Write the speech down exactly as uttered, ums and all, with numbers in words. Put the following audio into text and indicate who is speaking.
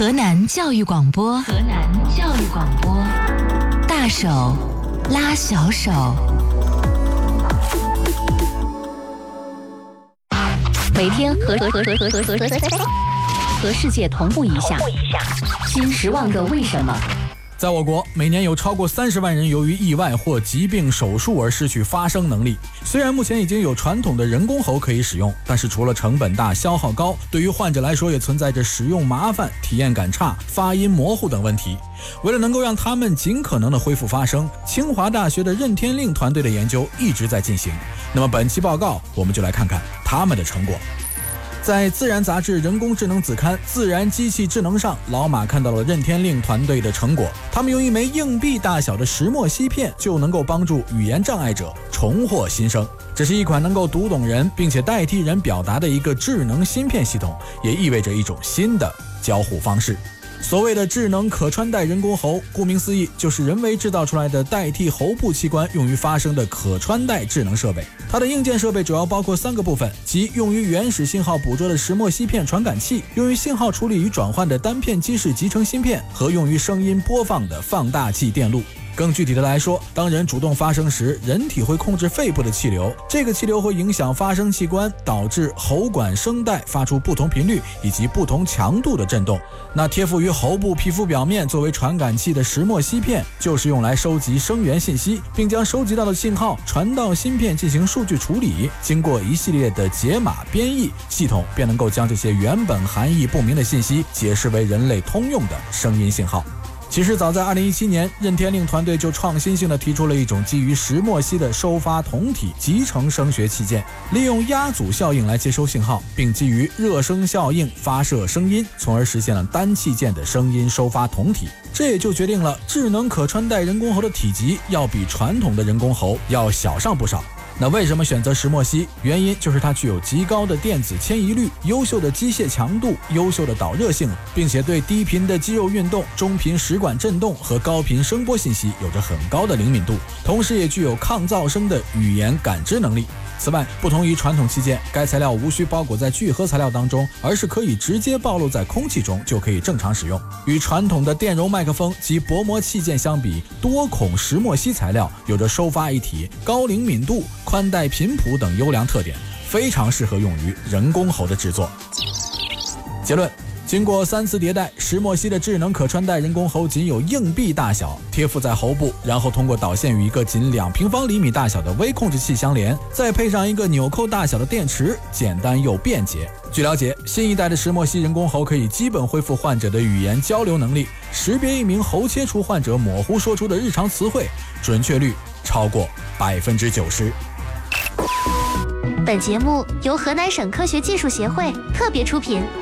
Speaker 1: 河南教育广播，河南教育广播，大手拉小手。每天和和和和和和和和和世界同步一下，新十万个为什么。
Speaker 2: 在我国，每年有超过三十万人由于意外或疾病手术而失去发声能力。虽然目前已经有传统的人工喉可以使用，但是除了成本大、消耗高，对于患者来说也存在着使用麻烦、体验感差、发音模糊等问题。为了能够让他们尽可能的恢复发声，清华大学的任天令团队的研究一直在进行。那么本期报告，我们就来看看他们的成果。在《自然》杂志人工智能子刊《自然机器智能》上，老马看到了任天令团队的成果。他们用一枚硬币大小的石墨烯片就能够帮助语言障碍者重获新生。这是一款能够读懂人并且代替人表达的一个智能芯片系统，也意味着一种新的交互方式。所谓的智能可穿戴人工喉，顾名思义，就是人为制造出来的代替喉部器官用于发声的可穿戴智能设备。它的硬件设备主要包括三个部分，即用于原始信号捕捉的石墨烯片传感器，用于信号处理与转换的单片基式集成芯片，和用于声音播放的放大器电路。更具体的来说，当人主动发声时，人体会控制肺部的气流，这个气流会影响发声器官，导致喉管声带发出不同频率以及不同强度的振动。那贴附于喉部皮肤表面作为传感器的石墨烯片，就是用来收集声源信息，并将收集到的信号传到芯片进行数据处理。经过一系列的解码编译，系统便能够将这些原本含义不明的信息解释为人类通用的声音信号。其实早在二零一七年，任天令团队就创新性地提出了一种基于石墨烯的收发同体集成声学器件，利用压阻效应来接收信号，并基于热声效应发射声音，从而实现了单器件的声音收发同体。这也就决定了智能可穿戴人工喉的体积要比传统的人工喉要小上不少。那为什么选择石墨烯？原因就是它具有极高的电子迁移率、优秀的机械强度、优秀的导热性，并且对低频的肌肉运动、中频食管振动和高频声波信息有着很高的灵敏度，同时也具有抗噪声的语言感知能力。此外，不同于传统器件，该材料无需包裹在聚合材料当中，而是可以直接暴露在空气中就可以正常使用。与传统的电容麦克风及薄膜器件相比，多孔石墨烯材料有着收发一体、高灵敏度、宽带频谱等优良特点，非常适合用于人工喉的制作。结论：经过三次迭代，石墨烯的智能可穿戴人工喉仅有硬币大小，贴附在喉部，然后通过导线与一个仅两平方厘米大小的微控制器相连，再配上一个纽扣大小的电池，简单又便捷。据了解，新一代的石墨烯人工喉可以基本恢复患者的语言交流能力，识别一名喉切除患者模糊说出的日常词汇，准确率超过百分之九十。
Speaker 3: 本节目由河南省科学技术协会特别出品。